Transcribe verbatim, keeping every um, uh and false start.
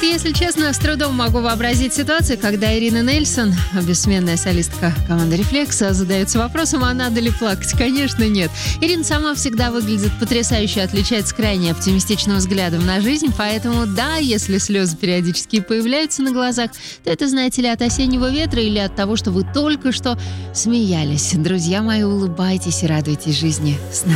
если честно, с трудом могу вообразить ситуацию, когда Ирина Нельсон, бессменная солистка команды «Рефлекса», задается вопросом, а надо ли плакать. Конечно, нет. Ирина сама всегда выглядит потрясающе, отличается крайне оптимистичным взглядом на жизнь, поэтому да, если слезы периодически появляются на глазах, то это, знаете ли, от осеннего ветра или от того, что вы только что смеялись. Друзья мои, улыбайтесь и радуйтесь жизни с нами.